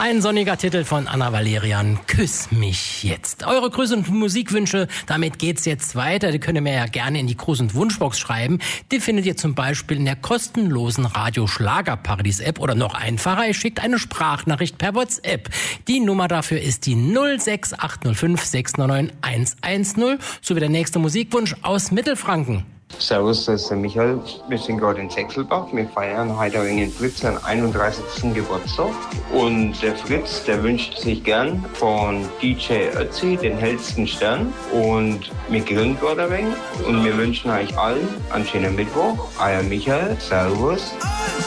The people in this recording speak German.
Ein sonniger Titel von Anna Valerian, Küss mich jetzt. Eure Grüße und Musikwünsche, damit geht's jetzt weiter. Die könnt ihr mir ja gerne in die Gruß- und Wunschbox schreiben. Die findet ihr zum Beispiel in der kostenlosen Radio-Schlagerparadies-App oder noch einfacher, ihr schickt eine Sprachnachricht per WhatsApp. Die Nummer dafür ist die 06805 699 110 sowie der nächste Musikwunsch aus Mittelfranken. Servus, das ist der Michael. Wir sind gerade in Sechselbach. Wir feiern heute wegen Fritz seinen 31. Geburtstag. Und der Fritz, der wünscht sich gern von DJ Ötzi den hellsten Stern. Und wir grillen gerade ein wenig. Und wir wünschen euch allen einen schönen Mittwoch. Euer Michael. Servus.